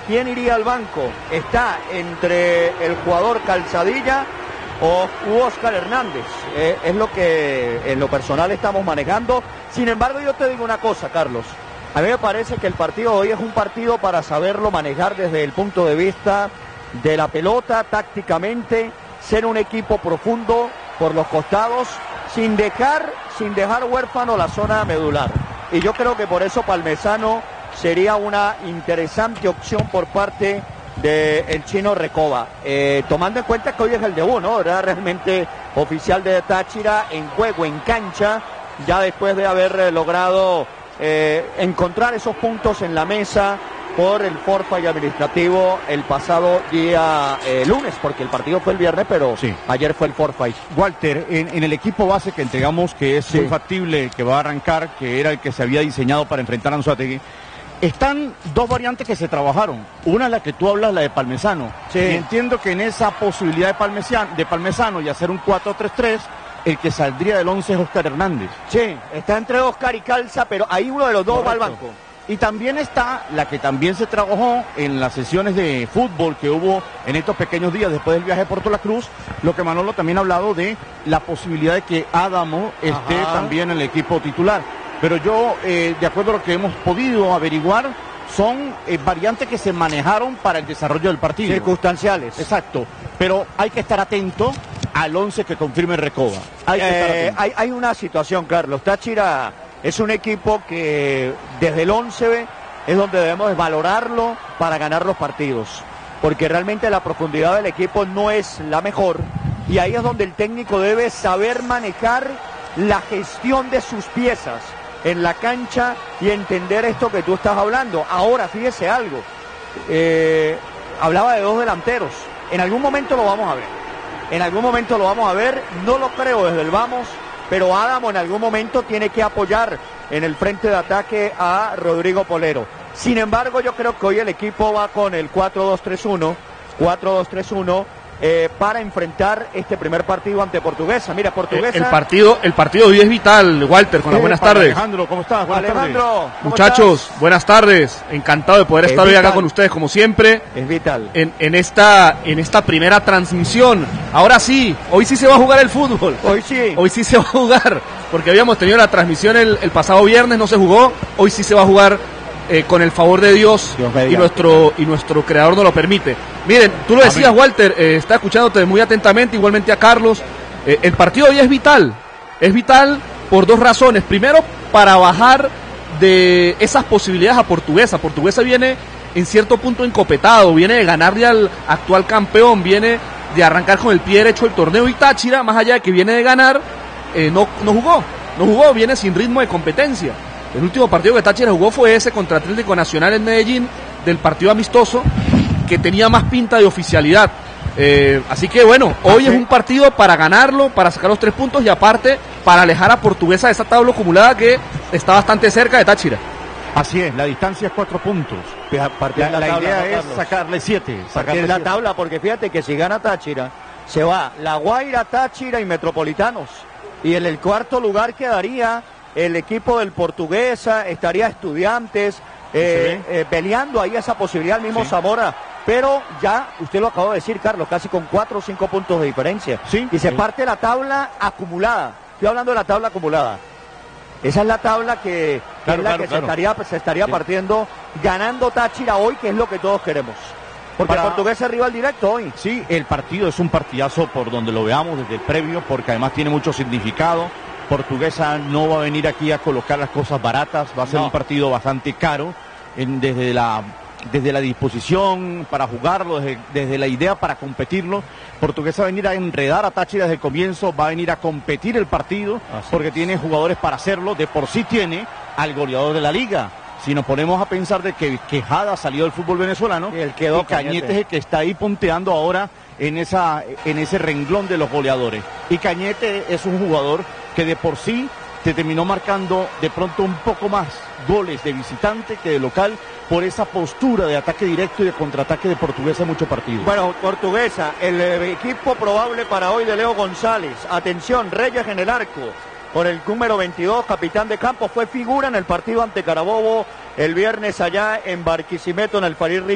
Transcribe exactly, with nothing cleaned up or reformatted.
¿quién iría al banco? Está entre el jugador Calzadilla o Óscar Hernández. Eh, es lo que en lo personal estamos manejando. Sin embargo, yo te digo una cosa, Carlos. A mí me parece que el partido de hoy es un partido para saberlo manejar desde el punto de vista de la pelota, tácticamente, ser un equipo profundo por los costados, sin dejar, sin dejar huérfano la zona medular. Y yo creo que por eso Palmesano sería una interesante opción por parte del chino Recoba, eh, tomando en cuenta que hoy es el debut, ¿no? Era realmente oficial de Táchira en juego, en cancha, ya después de haber eh, logrado eh, encontrar esos puntos en la mesa por el forfait administrativo el pasado día eh, lunes, porque el partido fue el viernes, pero sí, ayer fue el forfait. Walter, en, en el equipo base que entregamos, que es sí. muy factible, que va a arrancar, que era el que se había diseñado para enfrentar a Anzoátegui, están dos variantes que se trabajaron. Una es la que tú hablas, la de Palmesano. Sí. Y entiendo que en esa posibilidad de Palmesano, de Palmesano y hacer un cuatro tres tres, el que saldría del once es Óscar Hernández. Sí, está entre Óscar y Calza, pero ahí uno de los dos Correcto. va al banco. Y también está la que también se trabajó en las sesiones de fútbol que hubo en estos pequeños días después del viaje por La Cruz, lo que Manolo también ha hablado de la posibilidad de que Adamo esté Ajá. también en el equipo titular. Pero yo, eh, de acuerdo a lo que hemos podido averiguar, son eh, variantes que se manejaron para el desarrollo del partido. Circunstanciales. Exacto. Pero hay que estar atento al once que confirme Recoba. Hay, que eh, estar atento. hay, hay una situación, Carlos. Táchira es un equipo que desde el once es donde debemos valorarlo para ganar los partidos. Porque realmente la profundidad del equipo no es la mejor. Y ahí es donde el técnico debe saber manejar la gestión de sus piezas en la cancha y entender esto que tú estás hablando. Ahora, fíjese algo, eh, hablaba de dos delanteros, en algún momento lo vamos a ver, en algún momento lo vamos a ver, no lo creo desde el vamos, pero Adamo en algún momento tiene que apoyar en el frente de ataque a Rodrigo Polero. Sin embargo, yo creo que hoy el equipo va con el cuatro dos tres uno, cuatro dos tres uno, Eh, para enfrentar este primer partido ante Portuguesa. Mira, Portuguesa... El, el partido el partido de hoy es vital, Walter, con las buenas tardes. Alejandro, ¿cómo estás? Buenas Alejandro, tardes. ¿cómo Muchachos, estás? buenas tardes. Encantado de poder es estar hoy vital. acá con ustedes, como siempre. Es vital. En, en, esta, en esta primera transmisión. Ahora sí, hoy sí se va a jugar el fútbol. Hoy sí. Hoy sí se va a jugar, porque habíamos tenido la transmisión el, el pasado viernes, no se jugó. Hoy sí se va a jugar eh, con el favor de Dios, Dios y, nuestro, y nuestro creador nos lo permite. Miren, tú lo decías, Amén. Walter, eh, está escuchándote muy atentamente, igualmente a Carlos. Eh, el partido de hoy es vital, es vital por dos razones. Primero, para bajar de esas posibilidades a Portuguesa. Portuguesa viene en cierto punto encopetado, viene de ganarle al actual campeón, viene de arrancar con el pie derecho el torneo, y Táchira, más allá de que viene de ganar, eh, no, no jugó, no jugó, viene sin ritmo de competencia. El último partido que Táchira jugó fue ese contra Atlético Nacional en Medellín, del partido amistoso, que tenía más pinta de oficialidad. Eh, así que bueno, hoy ¿Ah, es sí? un partido para ganarlo, para sacar los tres puntos y aparte para alejar a Portuguesa de esa tabla acumulada que está bastante cerca de Táchira. Así es, la distancia es cuatro puntos. La, la, la idea es sacarle siete. Sacarle la tabla, porque fíjate que si gana Táchira, se va La Guaira, Táchira y Metropolitanos. Y en el cuarto lugar quedaría el equipo del Portuguesa, estaría Estudiantes, eh, eh, peleando ahí esa posibilidad, el mismo sí. Zamora. Pero ya, usted lo acabó de decir, Carlos, casi con cuatro o cinco puntos de diferencia. Sí, y se sí. parte la tabla acumulada. Estoy hablando de la tabla acumulada. Esa es la tabla que, que, claro, es la claro, que claro. se estaría, se estaría sí. partiendo, ganando Táchira hoy, que es lo que todos queremos. Porque Para... el Portugués es rival directo hoy. Sí, el partido es un partidazo por donde lo veamos desde el previo, porque además tiene mucho significado. Portuguesa no va a venir aquí a colocar las cosas baratas, va a ser no. un partido bastante caro, en, desde la... desde la disposición para jugarlo, desde, desde la idea para competirlo. Portuguesa va a venir a enredar a Táchira desde el comienzo, va a venir a competir el partido, Así porque es. tiene jugadores para hacerlo, de por sí tiene al goleador de la liga. Si nos ponemos a pensar de que Quejada salió del fútbol venezolano, y el quedó y Cañete es el que está ahí punteando ahora en, esa, en ese renglón de los goleadores. Y Cañete es un jugador que de por sí te terminó marcando de pronto un poco más goles de visitante que de local, por esa postura de ataque directo y de contraataque de Portuguesa en muchos partidos. Bueno, Portuguesa, el equipo probable para hoy de Leo González. Atención, Reyes en el arco, con el número veintidós, capitán de campo, fue figura en el partido ante Carabobo el viernes allá en Barquisimeto, en el Farid